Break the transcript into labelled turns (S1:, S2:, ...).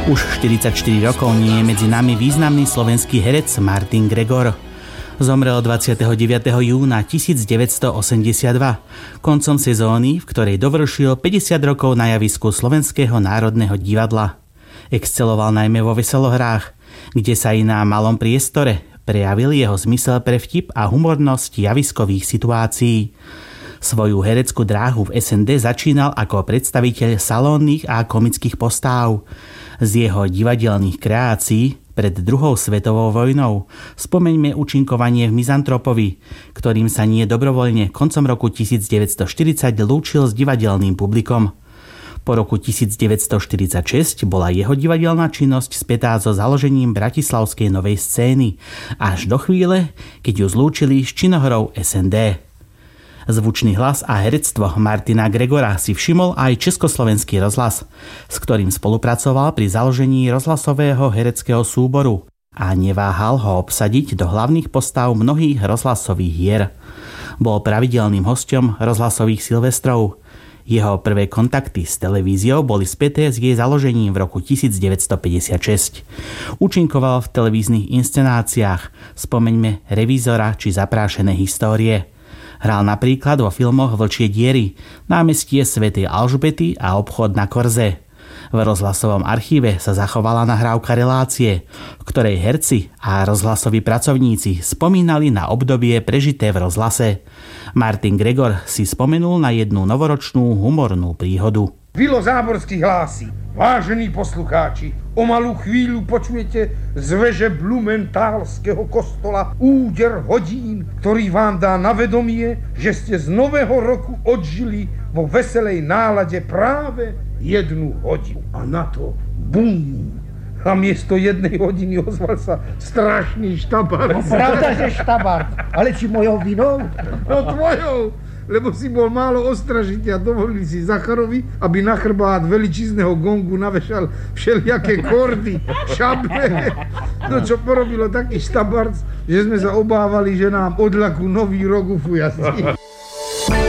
S1: Už 44 rokov nie je medzi nami významný slovenský herec Martin Gregor. Zomrel 29. júna 1982, koncom sezóny, v ktorej dovršil 50 rokov na javisku Slovenského národného divadla. Exceloval najmä vo veselohrách, kde sa i na malom priestore prejavil jeho zmysel pre vtip a humornosť javiskových situácií. Svoju hereckú dráhu v SND začínal ako predstaviteľ salónnych a komických postáv. Z jeho divadelných kreácií pred druhou svetovou vojnou spomeňme účinkovanie v Mizantropovi, ktorým sa nie dobrovoľne koncom roku 1940 lúčil s divadelným publikom. Po roku 1946 bola jeho divadelná činnosť spätá so založením bratislavskej novej scény, až do chvíle, keď ju zlúčili s činohrou SND. Zvučný hlas a herectvo Martina Gregora si všimol aj Československý rozhlas, s ktorým spolupracoval pri založení rozhlasového hereckého súboru a neváhal ho obsadiť do hlavných postav mnohých rozhlasových hier. Bol pravidelným hosťom rozhlasových Silvestrov. Jeho prvé kontakty s televíziou boli späté s jej založením v roku 1956. Účinkoval v televíznych inscenáciách, spomeňme Revízora či Zaprášené histórie. Hral napríklad vo filmoch Vlčie diery, Námestie svätej Alžbety a Obchod na Korze. V rozhlasovom archíve sa zachovala nahrávka relácie, v ktorej herci a rozhlasoví pracovníci spomínali na obdobie prežité v rozhlase. Martin Gregor si spomenul na jednu novoročnú humornú príhodu.
S2: Vilo Záborský hlási: vážení poslucháči, o malú chvíľu počujete z veže Blumentálskeho kostola úder hodín, ktorý vám dá na vedomie, že ste z nového roku odžili vo veselej nálade práve 1 hodinu. A na to bum! A miesto 1 hodiny ozval sa strašný štabár.
S3: No pravda, že štabár, ale či mojou vinou?
S2: No tvojou! Lebo si bol málo ostražitý a dovolili si Zacharovi, aby na chrbát veličizného gongu navešal všelijaké kordy, šable. No čo porobilo taký štabarc, že sme sa obávali, že nám od ľaku nový rok ufujazdí.